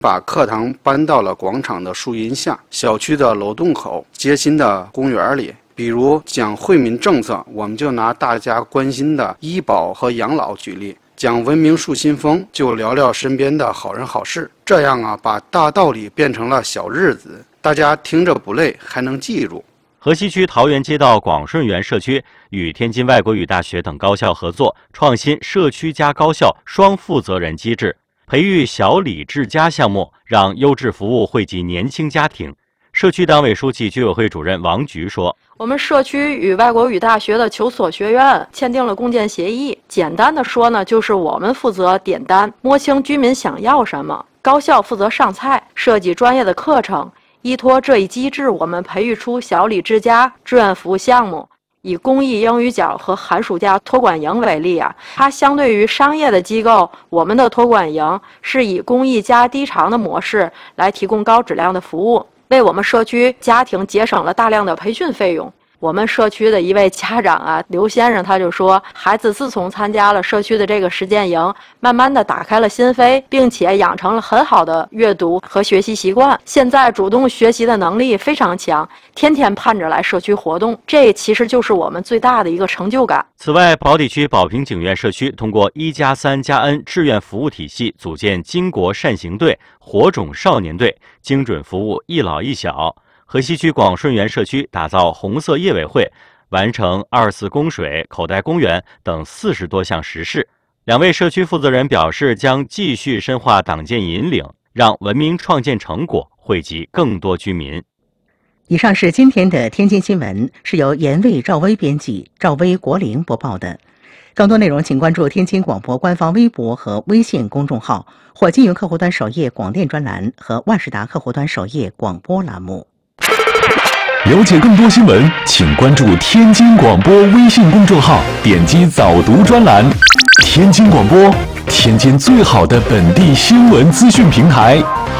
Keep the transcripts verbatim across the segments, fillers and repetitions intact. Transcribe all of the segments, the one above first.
把课堂搬到了广场的树荫下、小区的楼洞口、街心的公园里。比如讲惠民政策，我们就拿大家关心的医保和养老举例；讲文明树新风，就聊聊身边的好人好事。这样啊，把大道理变成了小日子，大家听着不累，还能记住。 河西区桃园街道广顺园社区与天津外国语大学等高校合作，创新社区加高校双负责人机制，培育小李治家项目，让优质服务惠及年轻家庭。社区党委书记、居委会主任王菊说：“ 我们社区与外国语大学的求索学院签订了共建协议。简单的说呢，就是我们负责点单，摸清居民想要什么；高校负责上菜，设计专业的课程。依托这一机制，我们培育出小李之家志愿服务项目。以公益英语角和寒暑假托管营为例啊，它相对于商业的机构，我们的托管营是以公益加低偿的模式来提供高质量的服务。”为我们社区家庭节省了大量的培训费用。我们社区的一位家长啊，刘先生他就说，孩子自从参加了社区的这个实践营，慢慢的打开了心扉，并且养成了很好的阅读和学习习惯，现在主动学习的能力非常强，天天盼着来社区活动，这其实就是我们最大的一个成就感。 此外，宝坻区宝平景苑社区通过一加三加 N 志愿服务体系，组建巾帼善行队、火种少年队，精准服务一老一小。河西区广顺园社区打造红色业委会，完成二四供水、口袋公园等四十多项实事。两位社区负责人表示，将继续深化党建引领，让文明创建成果惠及更多居民。 以上是今天的天津新闻，是由严卫、赵薇编辑，赵薇、国玲播报的。更多内容请关注天津广播官方微博和微信公众号，或金云客户端首页广电专栏和万事达客户端首页广播栏目。 了解更多新闻，请关注天津广播微信公众号，点击早读专栏。天津广播，天津最好的本地新闻资讯平台。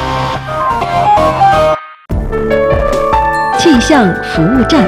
气象服务站。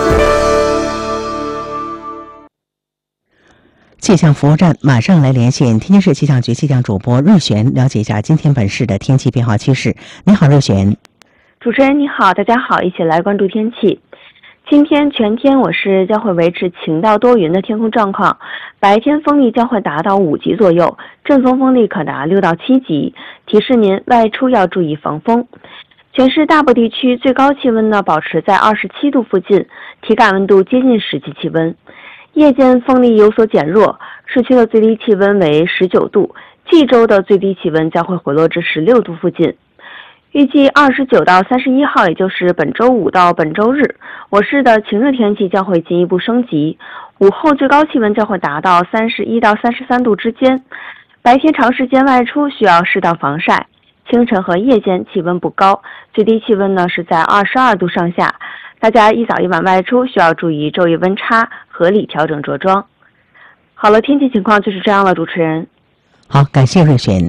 气象服务站马上来连线天津市气象局气象主播瑞璇，了解一下今天本市的天气变化趋势。你好，瑞璇。 主持人你好，大家好，一起来关注天气。今天全天我市将会维持晴到多云的天空状况，白天风力将会达到五级左右，阵风风力可达六到七级，提示您外出要注意防风。全市大部地区最高气温呢保持在二十七度附近，体感温度接近实际气温。夜间风力有所减弱，市区的最低气温为十九度，冀州的最低气温将会回落至十六度附近。预计二十九到三十一号，也就是本周五到本周日，我市的晴热天气将会进一步升级，午后最高气温将会达到三十一到三十三度之间。白天长时间外出需要适当防晒，清晨和夜间气温不高，最低气温呢是在二十二度上下。大家一早一晚外出需要注意昼夜温差，合理调整着装。好了，天气情况就是这样了，主持人。 好，感谢瑞璇。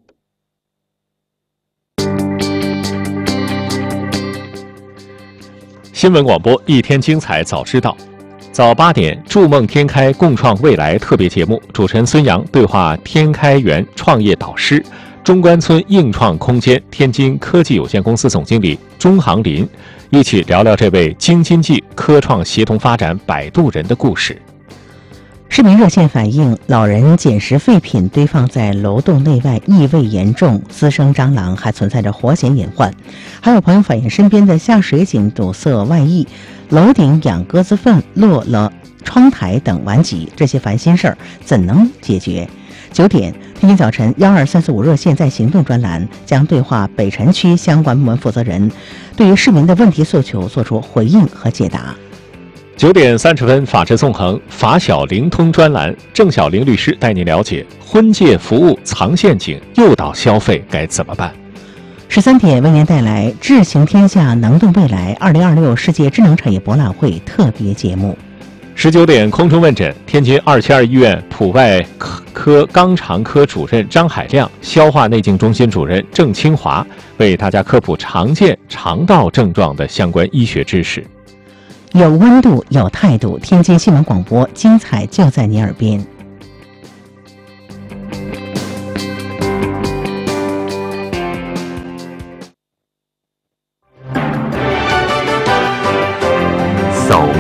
新闻广播一天精彩早知道，早八点筑梦天开共创未来特别节目，主持人孙阳对话天开园创业导师、中关村应创空间天津科技有限公司总经理钟航林，一起聊聊这位京津冀科创协同发展摆渡人的故事。 市民热线反映，老人捡拾废品堆放在楼栋内外，异味严重，滋生蟑螂，还存在着活检隐患。还有朋友反映，身边的下水井堵塞外溢，楼顶养鸽子粪落了窗台等顽疾，这些烦心事儿怎能解决？九点，天津早晨幺二三四五热线在行动专栏将对话北辰区相关部门负责人，对于市民的问题诉求做出回应和解答。 九点三十分，法治纵横法小灵通专栏，郑晓玲律师带您了解婚介服务藏陷阱，诱导消费该怎么办。 十三点为您带来智行天下能动未来二零二六世界智能产业博览会特别节目。 十九点空中问诊，天津二七二医院普外科肛肠科主任张海亮、消化内镜中心主任郑清华为大家科普常见肠道症状的相关医学知识。 有温度，有态度，天津新闻广播，精彩就在你耳边。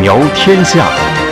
描天下。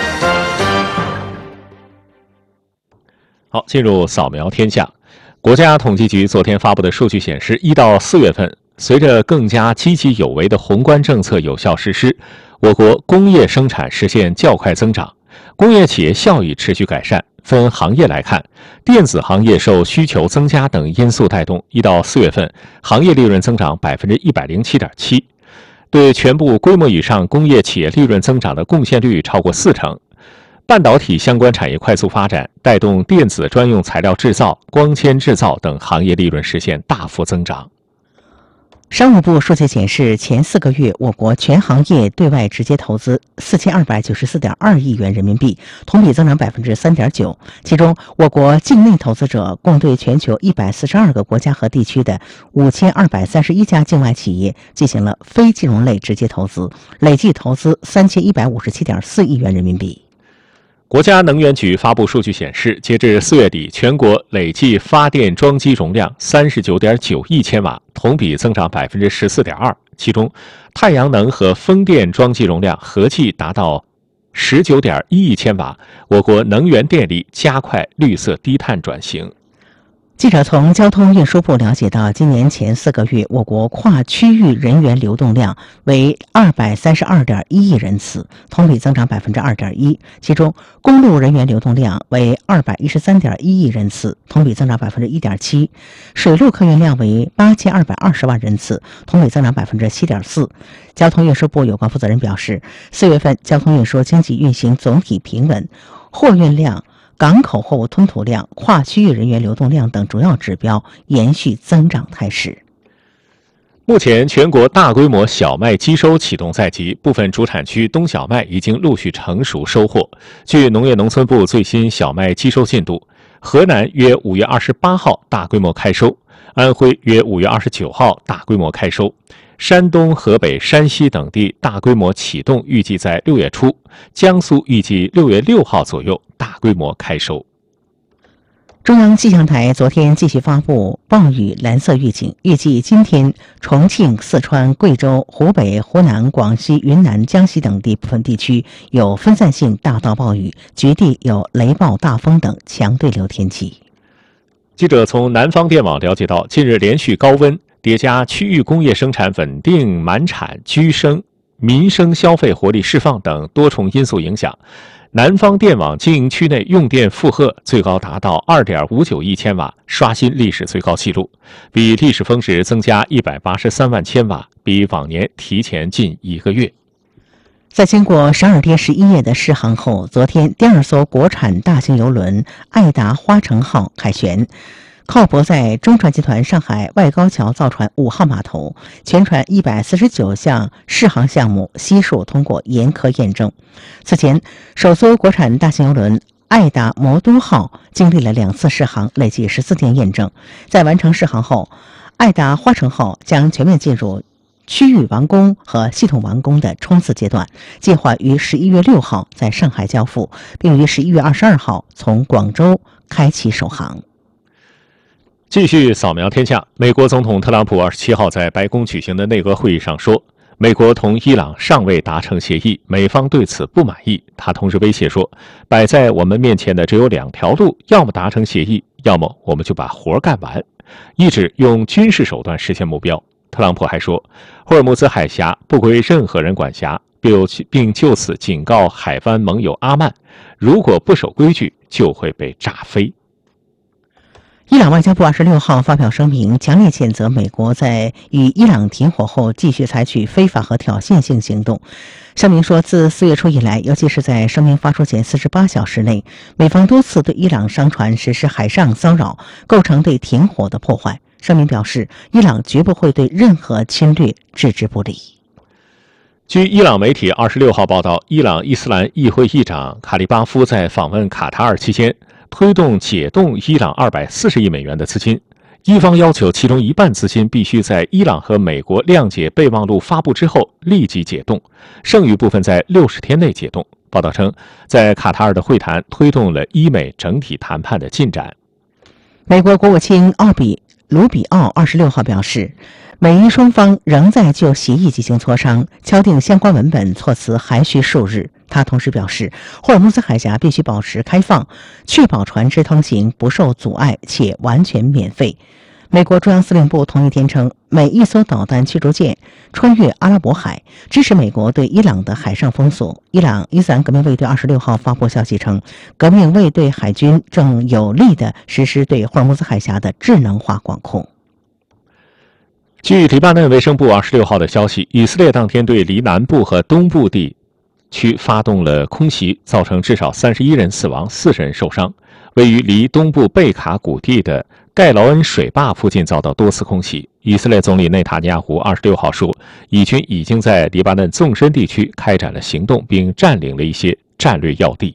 好，进入扫描天下。国家统计局昨天发布的数据显示，一到四月份，随着更加积极有为的宏观政策有效实施，我国工业生产实现较快增长，工业企业效益持续改善。分行业来看，电子行业受需求增加等因素带动，一到四月份行业利润增长百分之一百零七点七，对全部规模以上工业企业利润增长的贡献率超过四成。半导体相关产业快速发展，带动电子专用材料制造、光纤制造等行业利润实现大幅增长。 商务部数据显示，前四个月我国全行业对外直接投资四千二百九十四点二亿元人民币，同比增长百分之三点九。其中，我国境内投资者共对全球一百四十二个国家和地区的五千二百三十一家境外企业进行了非金融类直接投资，累计投资三千一百五十七点四亿元人民币。 国家能源局发布数据显示，截至四月底，全国累计发电装机容量三十九点九亿千瓦，同比增长百分之十四点二。其中，太阳能和风电装机容量合计达到十九点一亿千瓦。我国能源电力加快绿色低碳转型。 记者从交通运输部了解到，今年前四个月，我国跨区域人员流动量为二百三十二点一亿人次，同比增长百分之二点一。其中，公路人员流动量为二百一十三点一亿人次，同比增长百分之一点七；水路客运量为八千二百二十万人次，同比增长百分之七点四。交通运输部有关负责人表示，四月份交通运输经济运行总体平稳，货运量、港口货物吞吐量、跨区域人员流动量等主要指标延续增长态势。 目前，全国大规模小麦机收启动在即，部分主产区冬小麦已经陆续成熟收获。据农业农村部最新小麦机收进度，河南约五月二十八号大规模开收，安徽约五月二十九号大规模开收，山东、河北、山西等地大规模启动预计在六月初，江苏预计六月六号左右大规模开收。 中央气象台昨天继续发布暴雨蓝色预警，预计今天重庆、四川、贵州、湖北、湖南、广西、云南、江西等地部分地区有分散性大到暴雨，局地有雷暴、大风等强对流天气。 记者从南方电网了解到，近日连续高温叠加区域工业生产稳定满产、居生、民生消费活力释放等多重因素影响，南方电网经营区内用电负荷最高达到 二点五九亿千瓦，刷新历史最高纪录，比历史峰值增加一百八十三万千瓦，比往年提前近一个月。 在经过十二天十一夜的试航后，昨天第二艘国产大型邮轮爱达花城号凯旋，靠泊在中船集团上海外高桥造船五号码头，全船一百四十九项试航项目悉数通过严苛验证。此前，首艘国产大型邮轮爱达魔都号经历了两次试航，累计十四天验证。在完成试航后，爱达花城号将全面进入区域完工和系统完工的冲刺阶段，计划于十一月六号在上海交付，并于十一月二十二号从广州开启首航。 继续扫描天下，美国总统特朗普二十七号在白宫举行的内阁会议上说，美国同伊朗尚未达成协议，美方对此不满意。他同时威胁说，摆在我们面前的只有两条路，要么达成协议，要么我们就把活干完，意指用军事手段实现目标。特朗普还说，霍尔木兹海峡不归任何人管辖，并就此警告海湾盟友阿曼，如果不守规矩，就会被炸飞。 伊朗外交部二十六号发表声明，强烈谴责美国在与伊朗停火后继续采取非法和挑衅性行动。声明说，自四月初以来，尤其是在声明发出前四十八小时内，美方多次对伊朗商船实施海上骚扰，构成对停火的破坏。声明表示，伊朗绝不会对任何侵略置之不理。 据伊朗媒体二十六号报道，伊朗伊斯兰议会议长卡利巴夫在访问卡塔尔期间，推动解冻伊朗二百四十亿美元的资金，伊方要求其中一半资金必须在伊朗和美国谅解备忘录发布之后立即解冻，剩余部分在六十天内解冻。报道称，在卡塔尔的会谈推动了伊美整体谈判的进展。 美国国务卿奥比卢比奥二十六号表示，美伊双方仍在就协议进行磋商，敲定相关文本措辞还需数日。他同时表示，霍尔木兹海峡必须保持开放，确保船只通行不受阻碍且完全免费。美国中央司令部同一天称，每一艘导弹驱逐舰穿越阿拉伯海，支持美国对伊朗的海上封锁。伊朗伊斯兰革命卫队二十六号发布消息称，革命卫队海军正有力地实施对霍尔木兹海峡的智能化管控。 据黎巴嫩卫生部二十六号的消息，以色列当天对黎南部和东部地区发动了空袭，造成至少三十一人死亡，四十人受伤。位于离东部贝卡谷地的盖劳恩水坝附近遭到多次空袭。以色列总理内塔尼亚胡二十六号说，以军已经在黎巴嫩纵深地区开展了行动，并占领了一些战略要地。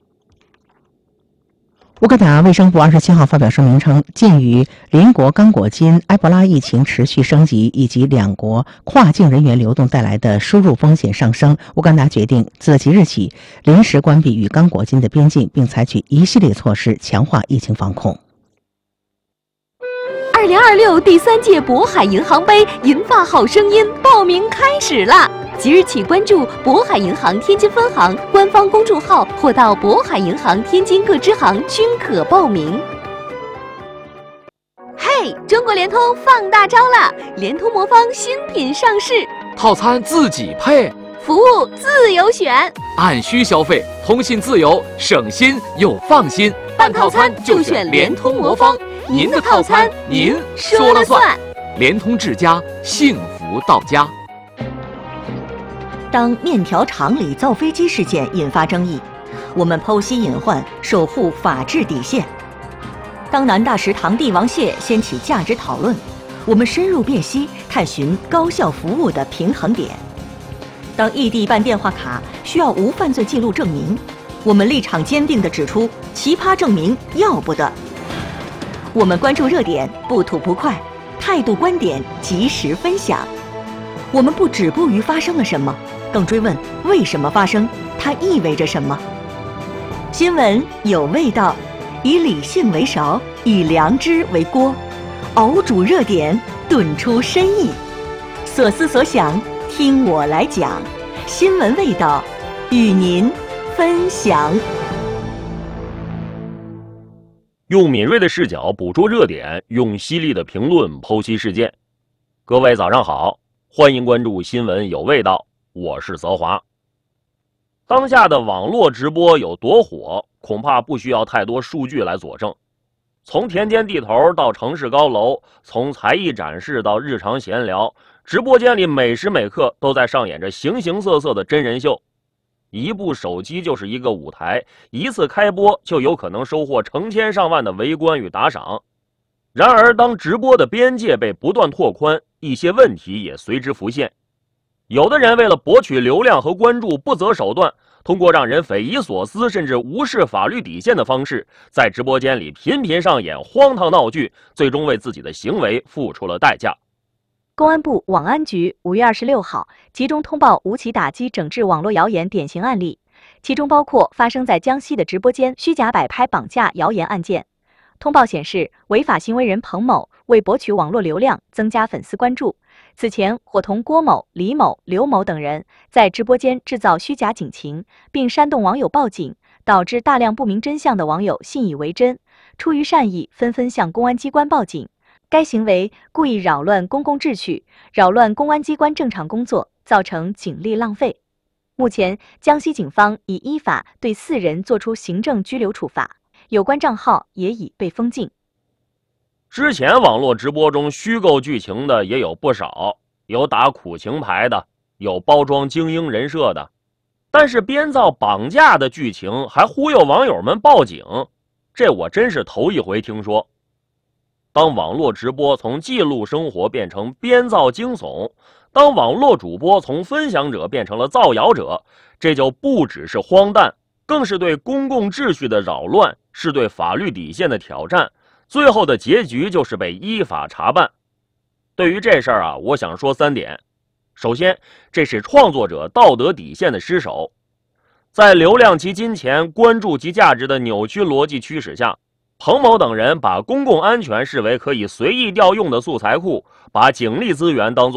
乌干达卫生部二十七号发表声明称，鉴于邻国刚果金埃博拉疫情持续升级，以及两国跨境人员流动带来的输入风险上升，乌干达决定自即日起临时关闭与刚果金的边境，并采取一系列措施强化疫情防控。 二零二六第三届渤海银行杯银发好声音报名开始啦！即日起关注渤海银行天津分行官方公众号，或到渤海银行天津各支行均可报名。嘿，中国联通放大招了！联通魔方新品上市， 套餐自己配， 服务自由选， 按需消费，通信自由，省心又放心。 办套餐就选联通魔方，您的套餐您说了算。 联通智家，幸福到家。 当面条厂里造飞机事件引发争议，我们剖析隐患，守护法治底线；当南大食堂帝王蟹掀起价值讨论，我们深入辨析，探寻高效服务的平衡点；当异地办电话卡需要无犯罪记录证明，我们立场坚定地指出奇葩证明要不得。我们关注热点，不吐不快，态度观点及时分享。我们不止步于发生了什么，更追问为什么发生，它意味着什么。新闻有味道，以理性为勺，以良知为锅，熬煮热点，炖出深意。所思所想，听我来讲。新闻味道，与您分享。 用敏锐的视角捕捉热点，用犀利的评论剖析事件。各位早上好，欢迎关注新闻有味道，我是泽华。当下的网络直播有多火，恐怕不需要太多数据来佐证。从田间地头到城市高楼，从才艺展示到日常闲聊，直播间里每时每刻都在上演着形形色色的真人秀。一部手机就是一个舞台，一次开播就有可能收获成千上万的围观与打赏。然而，当直播的边界被不断拓宽，一些问题也随之浮现。有的人为了博取流量和关注，不择手段，通过让人匪夷所思甚至无视法律底线的方式，在直播间里频频上演荒唐闹剧，最终为自己的行为付出了代价。 公安部网安局五月二十六号集中通报五起打击整治网络谣言典型案例，其中包括发生在江西的直播间虚假摆拍绑架谣言案件。通报显示，违法行为人彭某为博取网络流量、增加粉丝关注，此前伙同郭某、李某、刘某等人在直播间制造虚假警情，并煽动网友报警，导致大量不明真相的网友信以为真，出于善意纷纷向公安机关报警。该行为故意扰乱公共秩序，扰乱公安机关正常工作，造成警力浪费。目前，江西警方已依法对四人作出行政拘留处罚，有关账号也已被封禁。 之前网络直播中虚构剧情的也有不少，有打苦情牌的，有包装精英人设的，但是编造绑架的剧情还忽悠网友们报警，这我真是头一回听说。当网络直播从记录生活变成编造惊悚，当网络主播从分享者变成了造谣者，这就不只是荒诞，更是对公共秩序的扰乱，是对法律底线的挑战，最后的结局就是被依法查办。对于这事儿啊，我想说三点。首先，这是创作者道德底线的失守。在流量及金钱、关注及价值的扭曲逻辑驱使下， 彭某等人把公共安全视为可以随意调用的素材库，把警力资源当作